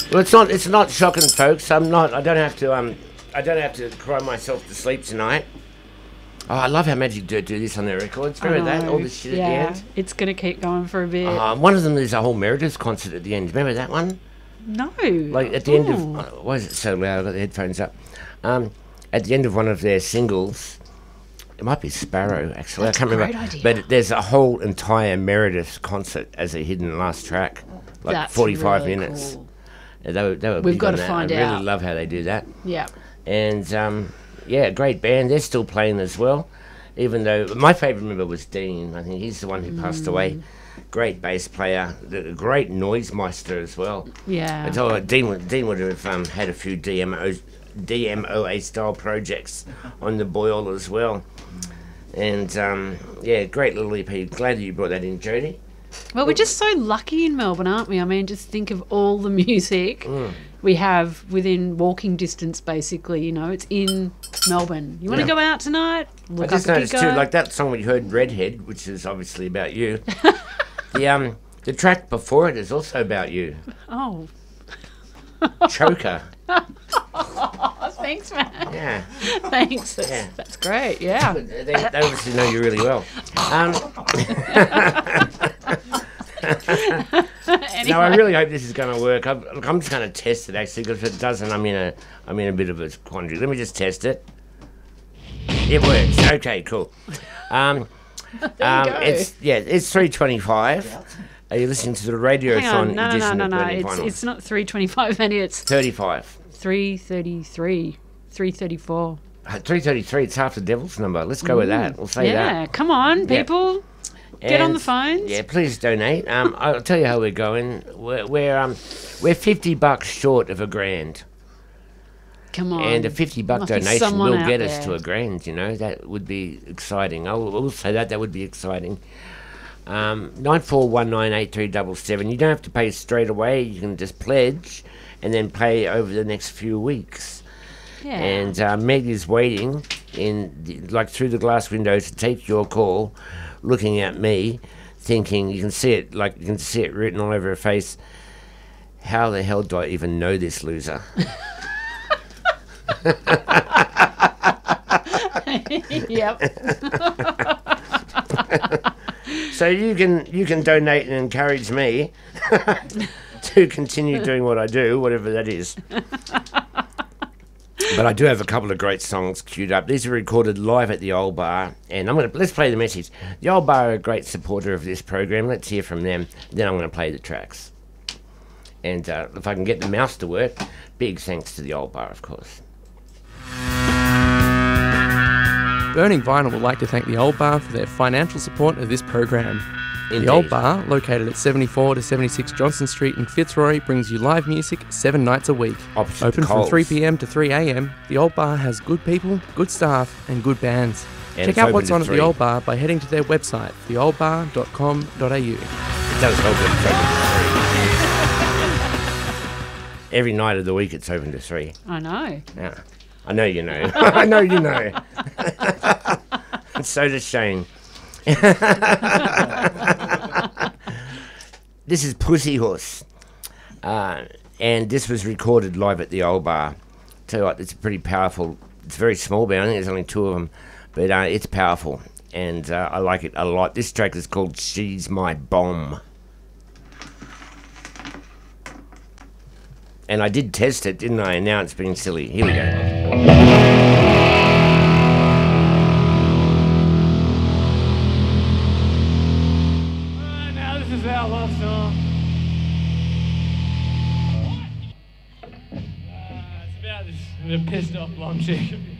Well, it's not shocking, folks. I don't have to cry myself to sleep tonight. Oh, I love how Magic Dirt do this on their records. Remember that? All this shit at the end? It's going to keep going for a bit. One of them, there's a whole Meredith concert at the end. Remember that one? No. Like at the end of... why is it so loud? I've got the headphones up. At the end of one of their singles, it might be Sparrow, actually. That's I can't remember. idea. But there's a whole entire Meredith concert as a hidden last track. Like That's 45 really minutes. cool. They were We've big got on to that. find I out. really love how they do that. Yeah. And, great band. They're still playing as well. Even though my favourite member was Dean. I think he's the one who passed away. Great bass player. Great noise meister as well. Yeah. I tell you what, Dean would have had a few DMOA style projects on the boil as well. And, great little EP. Glad that you brought that in, Jodie. Well, we're just so lucky in Melbourne, aren't we? I mean, just think of all the music we have within walking distance, basically. You know, it's in Melbourne. You want to go out tonight? I just noticed too, like that song we heard, Redhead, which is obviously about you. The track before it is also about you. Oh. Choker. Thanks, man. Yeah. Thanks. That's great. Yeah. They obviously know you really well. Anyway. No, I really hope this is going to work. I'm just going to test it actually, because if it doesn't, I'm in a bit of a quandary. Let me just test it. It works. Okay, cool. It's 3:25. Are you listening to the Radiothon edition of Burning Vinyl? It's not 3:25, Andy. It's 35. 3:33, 3:34. 3:33. It's half the devil's number. Let's go with that. We'll say that. Yeah, come on, people. Get on the phones. Yeah, please donate. I'll tell you how we're going. We're $50 short of $1,000. Come on. And a $50 Must be donation someone will out get us there. to $1,000. You know, that would be exciting. I will say that would be exciting. 94198377. You don't have to pay straight away. You can just pledge and then pay over the next few weeks. Yeah. And Meg is waiting through the glass window to take your call, looking at me, thinking, you can see it written all over her face. How the hell do I even know this loser? Yep. So you can donate and encourage me to continue doing what I do, whatever that is. But I do have a couple of great songs queued up. These are recorded live at the Old Bar, and let's play the message. The Old Bar are a great supporter of this program. Let's hear from them. Then I'm going to play the tracks. And if I can get the mouse to work, big thanks to the Old Bar, of course. Burning Vinyl would like to thank the Old Bar for their financial support of this program. Indeed. The Old Bar, located at 74 to 76 Johnson Street in Fitzroy, brings you live music 7 nights a week. Opposite Open the from Coles. 3 p.m. to 3 a.m, the Old Bar has good people, good staff and good bands. And Check it's out open what's to on at 3. the Old Bar by heading to their website, theoldbar.com.au. It does help that it's open to 3. Every night of the week it's open to 3. I know. Yeah. I know you know. I know you know. And so does Shane. This is Pussy Horse. And this was recorded live at the Old Bar. Tell you what, it's pretty powerful. It's a very small band. I think there's only 2 of them. But it's powerful. And I like it a lot. This track is called She's My Bomb. And I did test it, didn't I? And now it's being silly. Here we go. Now this is our love song. It's about this pissed off blonde chick.